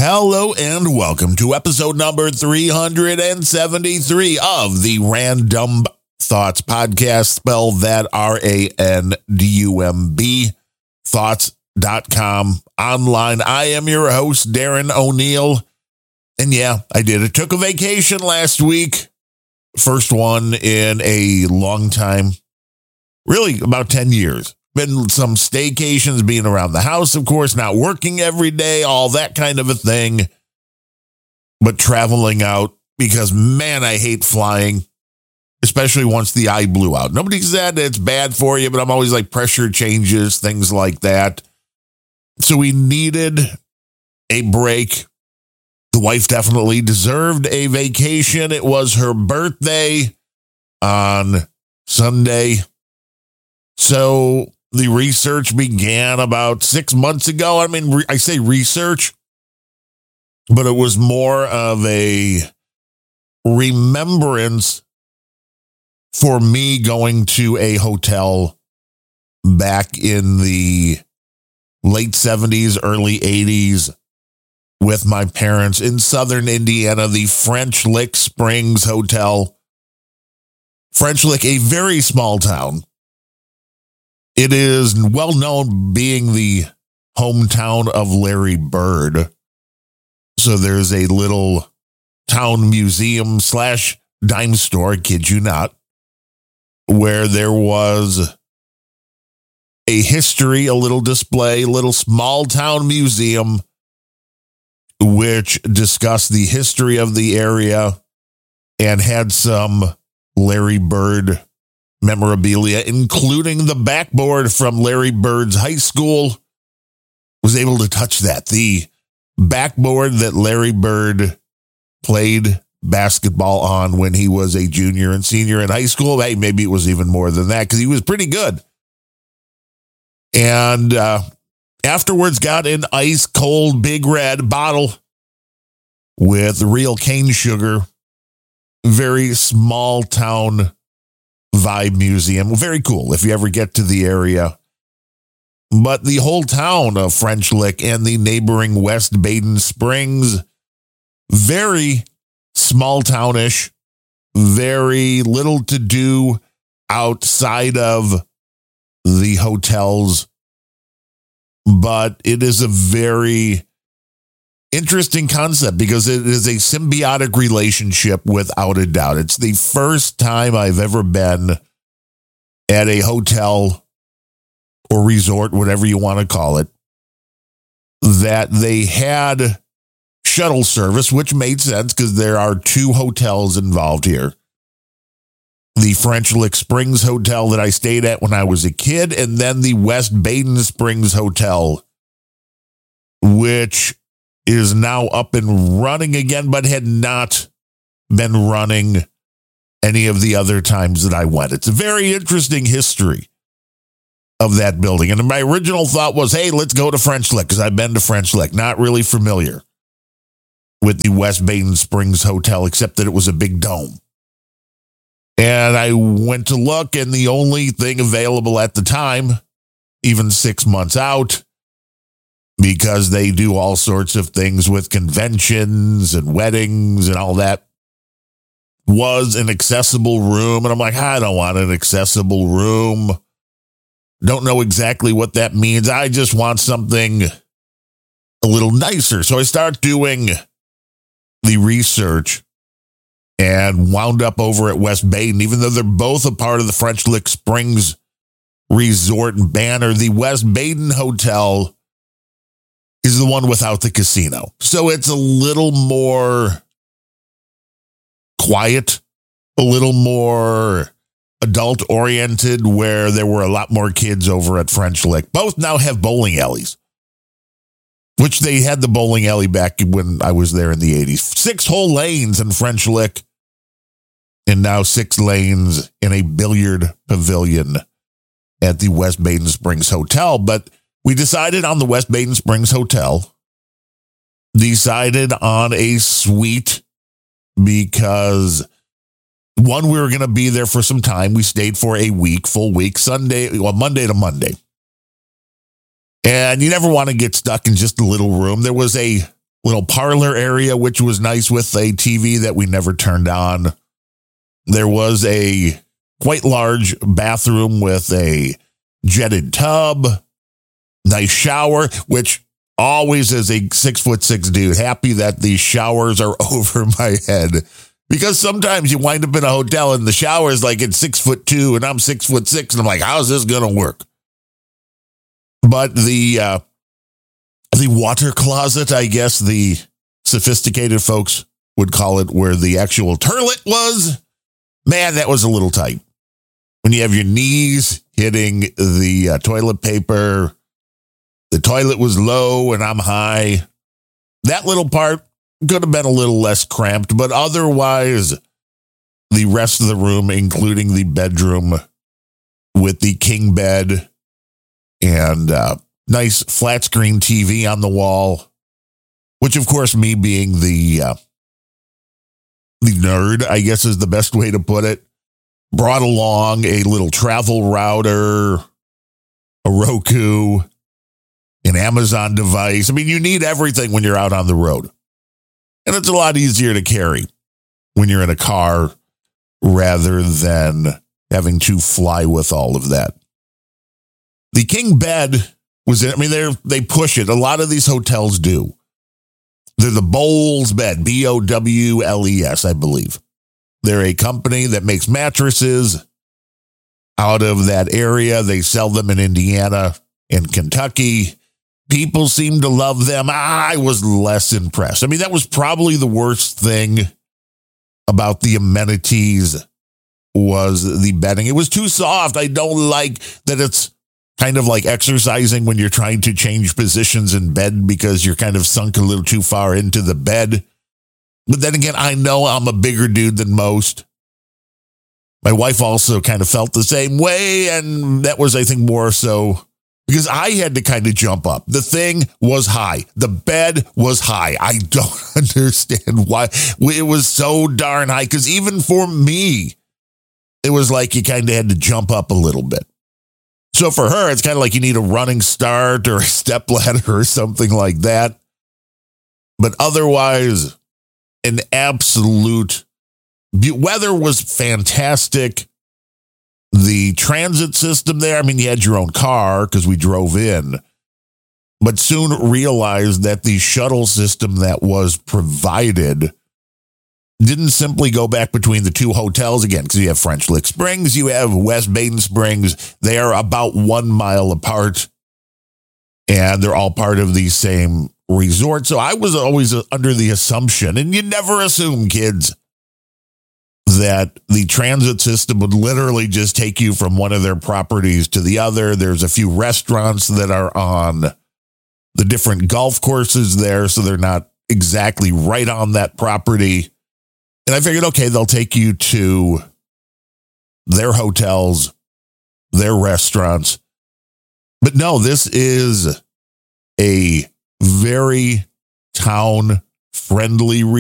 Hello and welcome to episode number 373 of the Random Thoughts Podcast. Spell that RANDUMB, thoughts.com online. I am your host, Darren O'Neill. And yeah, I did. I took a vacation last week. First one in a long time. Really, about 10 years. Been some staycations, being around the house, of course, not working every day, all that kind of a thing. But traveling out because, man, I hate flying, especially once the eye blew out. Nobody said it's bad for you, but I'm always like pressure changes, things like that. So we needed a break. The wife definitely deserved a vacation. It was her birthday on Sunday. So the research began about 6 months ago. I mean, I say research, but it was more of a remembrance for me going to a hotel back in the late 70s, early 80s with my parents in southern Indiana, the French Lick Springs Hotel. French Lick, a very small town. It is well known being the hometown of Larry Bird. So there's a little town museum / dime store, kid you not, where there was a history, a little display, little small town museum, which discussed the history of the area and had some Larry Bird memorabilia, including the backboard from Larry Bird's high school. Was able to touch that. The backboard that Larry Bird played basketball on when he was a junior and senior in high school. Hey, maybe it was even more than that because he was pretty good. And afterwards got an ice cold Big Red bottle with real cane sugar. Very small town vibe museum. Very cool if you ever get to the area. But the whole town of French Lick and the neighboring West Baden Springs, very small townish, very little to do outside of the hotels. But it is a very interesting concept because it is a symbiotic relationship without a doubt. It's the first time I've ever been at a hotel or resort, whatever you want to call it, that they had shuttle service, which made sense because there are two hotels involved here. The French Lick Springs Hotel that I stayed at when I was a kid, and then the West Baden Springs Hotel, which is now up and running again, but had not been running any of the other times that I went. It's a very interesting history of that building. And my original thought was, hey, let's go to French Lick, because I've been to French Lick. Not really familiar with the West Baden Springs Hotel, except that it was a big dome. And I went to look, and the only thing available at the time, even 6 months out, because they do all sorts of things with conventions and weddings and all that, was an accessible room. And I'm like, I don't want an accessible room. Don't know exactly what that means. I just want something a little nicer. So I start doing the research and wound up over at West Baden, even though they're both a part of the French Lick Springs Resort and banner. The West Baden Hotel is the one without the casino. So it's a little more quiet, a little more adult-oriented, where there were a lot more kids over at French Lick. Both now have bowling alleys, which they had the bowling alley back when I was there in the 80s. 6 whole lanes in French Lick, and now 6 lanes in a billiard pavilion at the West Baden Springs Hotel. But we decided on the West Baden Springs Hotel, decided on a suite because, one, we were going to be there for some time. We stayed for a week, full week, Monday to Monday. And you never want to get stuck in just a little room. There was a little parlor area, which was nice with a TV that we never turned on. There was a quite large bathroom with a jetted tub, nice shower, which always as a 6'6" dude, happy that these showers are over my head. Because sometimes you wind up in a hotel and the shower is like it's 6'2" and I'm 6'6", and I'm like, how's this gonna work? But the water closet, I guess the sophisticated folks would call it, where the actual toilet was, man, that was a little tight. When you have your knees hitting the toilet paper, the toilet was low and I'm high. That little part could have been a little less cramped, but otherwise, the rest of the room, including the bedroom with the king bed and nice flat screen TV on the wall, which of course, me being the nerd, I guess is the best way to put it, brought along a little travel router, a Roku, an Amazon device. I mean, you need everything when you're out on the road. And it's a lot easier to carry when you're in a car rather than having to fly with all of that. The king bed was, I mean, they push it. A lot of these hotels do. They're the Bowles bed, Bowles, I believe. They're a company that makes mattresses out of that area. They sell them in Indiana and Kentucky. People seem to love them. I was less impressed. I mean, that was probably the worst thing about the amenities was the bedding. It was too soft. I don't like that it's kind of like exercising when you're trying to change positions in bed because you're kind of sunk a little too far into the bed. But then again, I know I'm a bigger dude than most. My wife also kind of felt the same way, and that was, I think, more so because I had to kind of jump up. The thing was high. The bed was high. I don't understand why it was so darn high, because even for me, it was like you kind of had to jump up a little bit. So for her, it's kind of like you need a running start or a step ladder or something like that. But otherwise, an absolute weather was fantastic. The transit system there, I mean, you had your own car because we drove in, but soon realized that the shuttle system that was provided didn't simply go back between the two hotels again, because you have French Lick Springs, you have West Baden Springs. They are about 1 mile apart, and they're all part of the same resort. So I was always under the assumption, and you never assume, kids, that the transit system would literally just take you from one of their properties to the other. There's a few restaurants that are on the different golf courses there, so they're not exactly right on that property. And I figured, okay, they'll take you to their hotels, their restaurants. But no, this is a very town-friendly